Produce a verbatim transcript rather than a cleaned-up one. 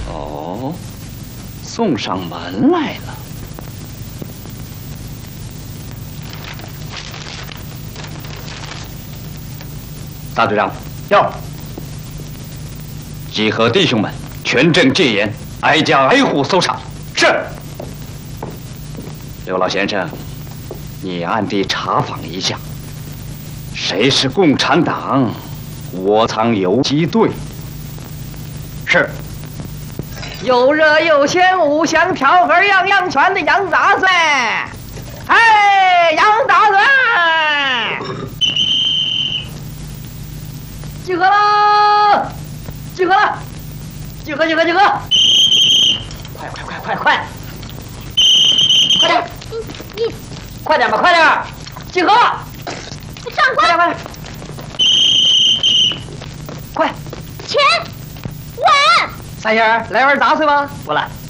哦，送上门来了。大队长， 要集合弟兄们，全镇戒严，挨家挨户搜查。 是。 刘老先生，你暗地查访一下，谁是共产党窝藏游击队？ 是。 又热又鲜，五香调和样样全的羊杂碎。哎，羊杂碎！集合了！集合了！集合集合集合！快快快快快！快点！ 你你快点吧，快点！集合！ 长官， 快点快点！快！ 钱，碗。 三爷，来碗杂碎吧。不了。